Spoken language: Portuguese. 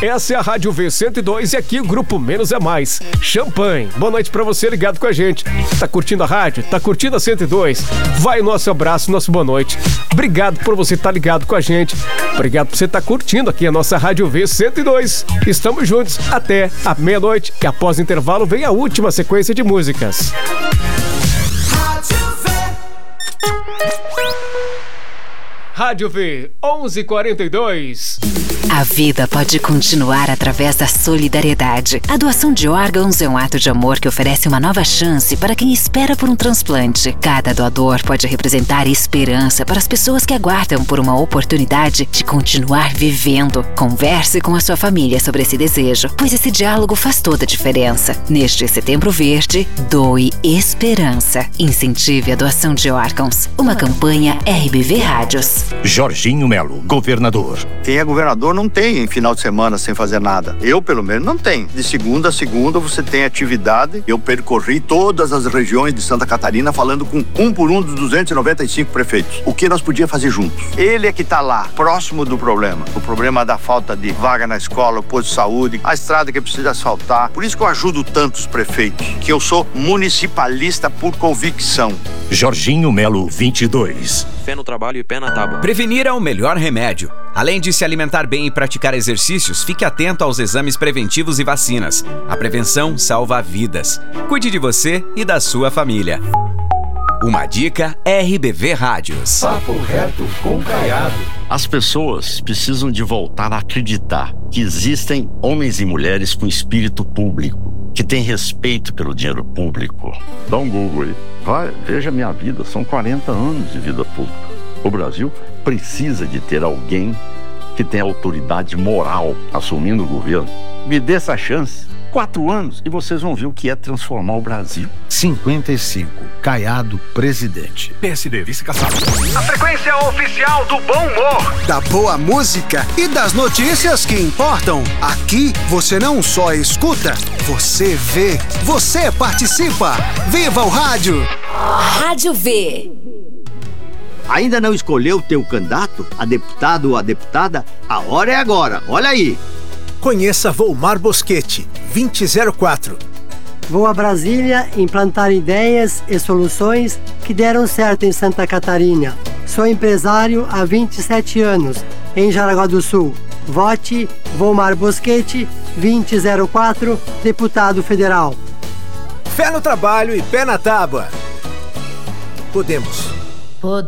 Essa é a Rádio V102 e aqui o Grupo Menos é Mais. Champanhe, boa noite pra você ligado com a gente. Tá curtindo a rádio? Tá curtindo a 102? Vai o nosso abraço, nosso boa noite. Obrigado por você estar ligado com a gente. Obrigado por você estar curtindo aqui a nossa Rádio V102. Estamos juntos até a meia-noite e após o intervalo vem a última sequência de músicas. Rádio V, 11h42. A vida pode continuar através da solidariedade. A doação de órgãos é um ato de amor que oferece uma nova chance para quem espera por um transplante. Cada doador pode representar esperança para as pessoas que aguardam por uma oportunidade de continuar vivendo. Converse com a sua família sobre esse desejo, pois esse diálogo faz toda a diferença. Neste Setembro Verde, doe esperança. Incentive a doação de órgãos. Uma campanha RBV Rádios. Jorginho Melo, governador. Quem é governador não tem final de semana sem fazer nada. Eu, pelo menos, não tenho. De segunda a segunda você tem atividade. Eu percorri todas as regiões de Santa Catarina falando com um por um dos 295 prefeitos. O que nós podíamos fazer juntos? Ele é que está lá, próximo do problema. O problema da falta de vaga na escola, o posto de saúde, a estrada que precisa asfaltar. Por isso que eu ajudo tantos prefeitos, que eu sou municipalista por convicção. Jorginho Melo, 22. Fé no trabalho e pé na tábua. Prevenir é o melhor remédio. Além de se alimentar bem e praticar exercícios, fique atento aos exames preventivos e vacinas. A prevenção salva vidas. Cuide de você e da sua família. Uma dica RBV Rádios. Papo reto com Caiado. As pessoas precisam de voltar a acreditar que existem homens e mulheres com espírito público, que têm respeito pelo dinheiro público. Dá um Google aí. Vai, veja a minha vida, são 40 anos de vida pública. O Brasil precisa de ter alguém que tenha autoridade moral assumindo o governo. Me dê essa chance. 4 anos e vocês vão ver o que é transformar o Brasil. 55. Caiado, presidente. PSD, vice-caçado. A frequência oficial do bom humor, da boa música e das notícias que importam. Aqui você não só escuta, você vê, você participa. Viva o rádio! Rádio V. Ainda não escolheu teu candidato, a deputado ou a deputada? A hora é agora, olha aí. Conheça Volmar Boschetti, 2004. Vou a Brasília implantar ideias e soluções que deram certo em Santa Catarina. Sou empresário há 27 anos, em Jaraguá do Sul. Vote Volmar Boschetti, 2004, deputado federal. Fé no trabalho e pé na tábua. Podemos.